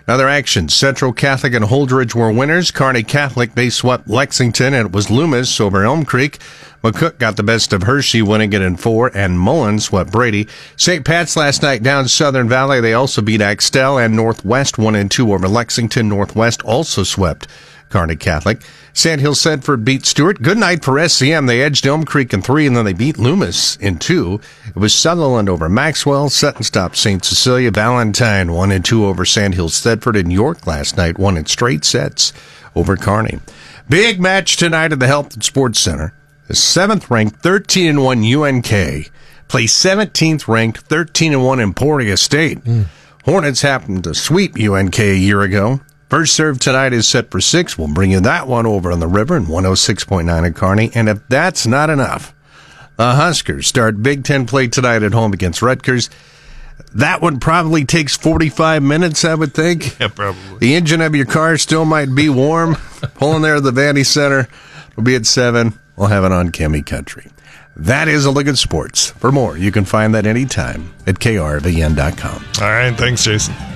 Other action, Central Catholic and Holdridge were winners. Kearney Catholic, they swept Lexington, and it was Loomis over Elm Creek. McCook got the best of Hershey, winning it in 4, and Mullen swept Brady. St. Pat's last night down Southern Valley. They also beat Axtell, and Northwest 1-2 over Lexington. Northwest also swept Kearney Catholic. Sandhill Sedford beat Stewart. Good night for SCM. They edged Elm Creek in 3, and then they beat Loomis in 2. It was Sutherland over Maxwell. Sutton stopped St. Cecilia. Valentine 1-2 over Sandhill Sedford. And York last night won in straight sets over Kearney. Big match tonight at the Health and Sports Center. The 7th-ranked 13-1 UNK plays 17th-ranked 13-1 Emporia State. Hornets happened to sweep UNK a year ago. First serve tonight is set for 6. We'll bring you that one over on the river in 106.9 at Kearney. And if that's not enough, the Huskers start Big Ten play tonight at home against Rutgers. That one probably takes 45 minutes, I would think. Yeah, probably. The engine of your car still might be warm. Pulling there at the Vandy Center. We'll be at 7. We'll have it on Chemi Country. That is a look at sports. For more, you can find that anytime at krvn.com. All right, thanks, Jason.